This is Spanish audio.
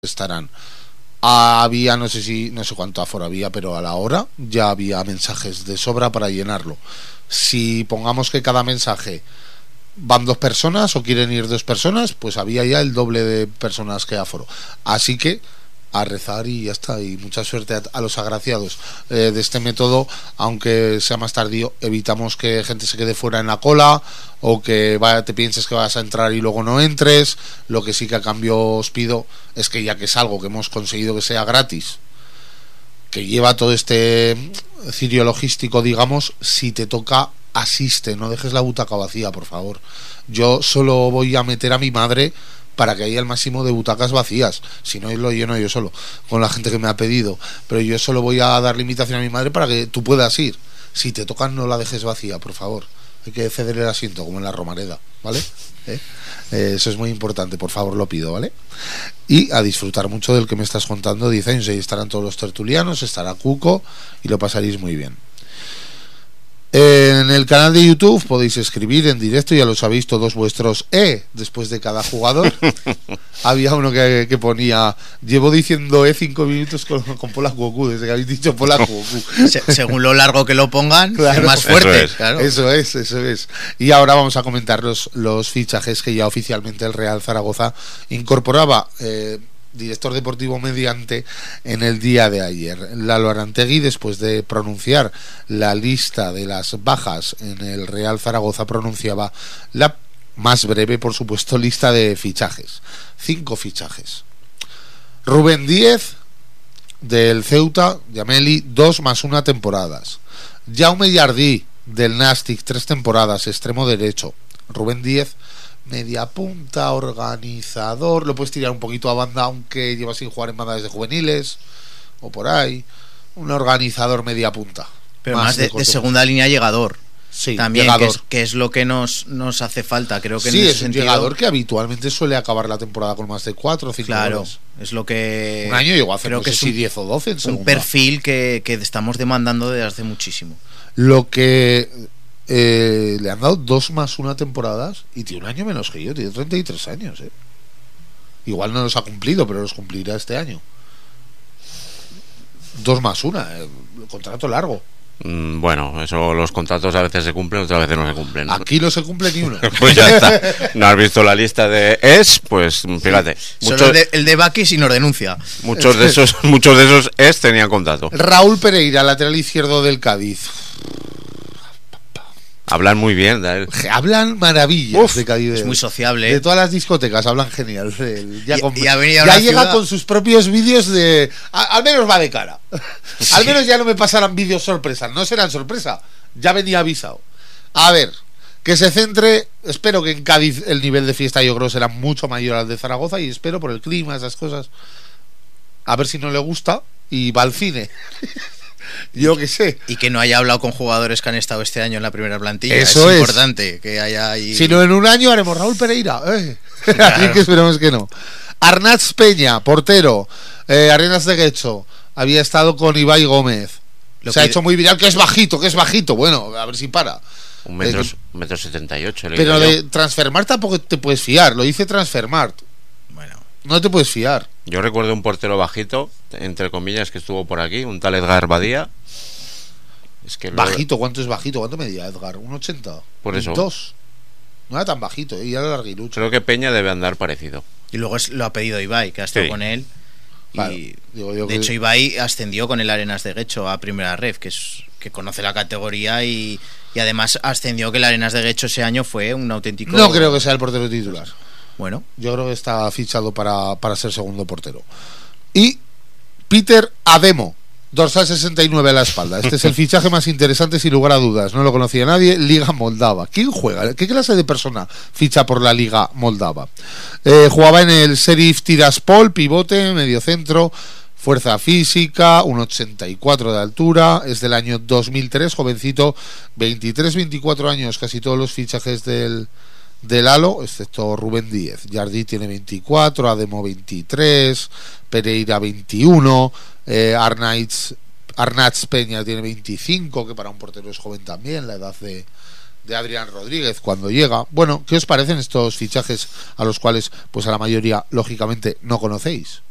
estarán. Había, no sé cuánto aforo había, pero a la hora ya había mensajes de sobra para llenarlo. Si pongamos que cada mensaje van 2 personas o quieren ir 2 personas, pues había ya el doble de personas que aforo. Así que a rezar y ya está. Y mucha suerte a los agraciados de este método. Aunque sea más tardío, evitamos que gente se quede fuera en la cola o que te pienses que vas a entrar y luego no entres. Lo que sí que a cambio os pido es que, ya que es algo que hemos conseguido que sea gratis, que lleva todo este cirio logístico, digamos, si te toca, asiste, no dejes la butaca vacía, por favor. Yo solo voy a meter a mi madre para que haya el máximo de butacas vacías. Si no, lo lleno yo solo con la gente que me ha pedido, pero yo solo voy a dar limitación a mi madre para que tú puedas ir. Si te tocan, no la dejes vacía, por favor. Hay que ceder el asiento, como en la Romareda, ¿vale? Eso es muy importante, por favor, lo pido, ¿vale? Y a disfrutar mucho del que me estás contando. 10 años, ahí estarán todos los tertulianos, estará Cuco y lo pasaréis muy bien. En el canal de YouTube podéis escribir en directo, ya lo sabéis todos vuestros después de cada jugador. Había uno que ponía: llevo diciendo 5 minutos con Polak Goku, desde que habéis dicho Polak Goku. Según lo largo que lo pongan, claro, es más fuerte. Eso es. Y ahora vamos a comentar los fichajes que ya oficialmente el Real Zaragoza incorporaba. Director deportivo mediante en el día de ayer. Lalo Arantegui, después de pronunciar la lista de las bajas en el Real Zaragoza, pronunciaba la más breve, por supuesto, lista de fichajes. 5 fichajes. Rubén Díez del Ceuta, Yameli, 2 más 1 temporadas. Jaume Jardí del Nàstic, 3 temporadas, extremo derecho. Rubén Díez, media punta, organizador, lo puedes tirar un poquito a banda, aunque lleva sin jugar en banda desde juveniles o por ahí. Un organizador media punta, pero más de segunda línea, llegador. Sí, también, llegador. Que es lo que nos hace falta, creo que sí, en ese es un sentido, llegador que habitualmente suele acabar la temporada con más de 4 o 5 claro, goles. es lo que un año llegó a hacer, creo no que sé es si 10 o 12 en segunda. Un perfil que estamos demandando desde hace muchísimo. Lo que le han dado 2 más 1 temporadas y tiene un año menos que yo, tiene 33 años. Igual no los ha cumplido, pero los cumplirá este año. 2 más 1, contrato largo. Bueno, eso, los contratos a veces se cumplen, otras veces no se cumplen. Aquí no se cumple ni uno. Pues ya está. ¿No has visto la lista de pues fíjate. Solo el de Baki si nos denuncia. Muchos de esos tenían contrato. Raúl Pereira, lateral izquierdo del Cádiz. Hablan muy bien de él. Hablan maravillas de Cádiz. Es muy sociable. De todas las discotecas hablan genial. Ya llega ciudad con sus propios vídeos de... Al menos va de cara. Sí. Al menos ya no me pasarán vídeos sorpresa. No serán sorpresa. Ya venía avisado. A ver, que se centre. Espero que en Cádiz el nivel de fiesta, yo creo, será mucho mayor al de Zaragoza. Y espero, por el clima, esas cosas, a ver si no le gusta y va al cine. Yo qué sé. Y que no haya hablado con jugadores que han estado este año en la primera plantilla. Eso es importante que haya ahí... Si no, en un año haremos Raúl Pereira. Claro. Así que esperemos que no. Arnaz Peña, portero. Arenas de Guecho. Había estado con Ibai Gómez. Ha hecho muy viral, que es bajito. Bueno, a ver si para. 1,78 m. Pero de Transfermarkt tampoco te puedes fiar. Lo dice Transfermarkt. Bueno, no te puedes fiar. Yo recuerdo un portero bajito, entre comillas, que estuvo por aquí, un tal Edgar Badía. Es que bajito, ¿cuánto es bajito? ¿Cuánto medía Edgar? ¿1,80? Por eso. 2. No era tan bajito, y era larguilucho. Creo que Peña debe andar parecido. Y luego lo ha pedido Ibai, que ha estado con él. Claro, y de hecho Ibai ascendió con el Arenas de Guecho a Primera Ref, que conoce la categoría y además ascendió, que el Arenas de Guecho ese año fue un auténtico... No creo que sea el portero titular. Bueno, yo creo que está fichado para ser segundo portero. Y Peter Ademo, dorsal 69 a la espalda. Este es el fichaje más interesante, sin lugar a dudas. No lo conocía nadie. Liga Moldava. ¿Quién juega? ¿Qué clase de persona ficha por la Liga Moldava? Jugaba en el Sheriff Tiraspol, pivote, mediocentro, fuerza física, 1,84 de altura. Es del año 2003, jovencito, 23-24 años. Casi todos los fichajes del Lalo, excepto Rubén Díez. Jardí tiene 24, Ademo 23, Pereira 21, Arnaz Peña tiene 25, que para un portero es joven también, la edad de Adrián Rodríguez cuando llega. Bueno, ¿qué os parecen estos fichajes a los cuales pues a la mayoría lógicamente no conocéis?